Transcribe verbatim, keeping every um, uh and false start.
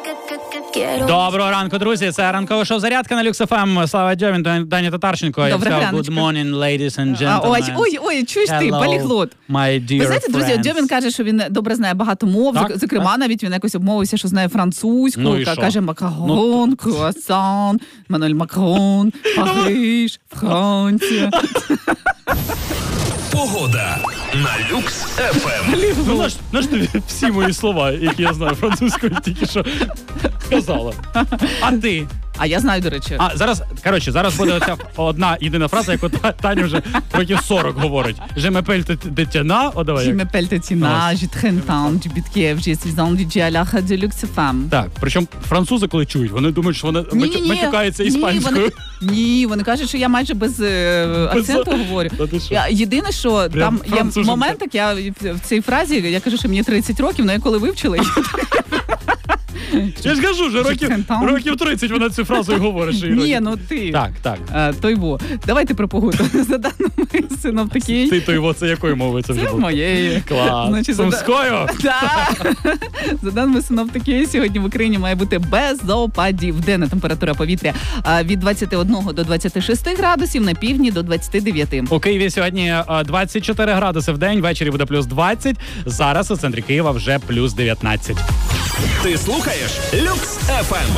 Доброго ранку, друзі. Це ранкове шоу «Зарядка» на Люкс еф ем. Слава Дьомін, Даня Татарченко. Доброго ранку. Good morning, ladies and gentlemen. Ой, ой, ой, чуєш ти, поліглот. My dear Ви знаєте, друзі, friends. Дьомін каже, що він добре знає багато мов. Так, Зокрема, так. навіть він якось обмовився, що знає французьку. Ну і Ка- що? каже макарон, круасан, Мануель Макрон, Париж, Франція. Погода на Люкс еф ем. Ну, наш, наш тобі всі мої слова, які я знаю французькою, тільки що сказала. А ти? А я знаю, до речі. А зараз, коротше, зараз буде оця одна єдина фраза, яку Та- Таня вже років сорок говорить. Je m'appelle Тетяна. О, давай. Je як? m'appelle Тетяна, j'ai trente ans, j'habite Kiev, je suis un D J à la radio Luxe еф ем. Так, причому французи, коли чують, вони думають, що вони матю- матюкаються іспанською. Ні, вони, ні, вони кажуть, що я майже без е, акценту говорю. Та ти що? Я, єдине, що Прям там є француженка. момент, як я в цій фразі, я кажу, що мені тридцять років, але я коли вивчила її. Я ж кажу, вже років, Там. років тридцять вона цю фразу і говориш. Ні, ну ти. Так, так. А, той во. Давайте про погоду. За даними синоптиків. Ти то його, це якою мовою це вже Це було? моєю. Клас. Значить, за да- Сумською? Так. За даними синоптиків, сьогодні в Україні має бути без опадів. Денна температура повітря а, від двадцять один до двадцяти шести градусів, на півдні до двадцяти дев'яти. У Києві сьогодні а, двадцять чотири градуси в день, ввечері буде плюс двадцять. Зараз у центрі Києва вже плюс дев'ятнадцять. Ти слухаєш Люкс еф ем.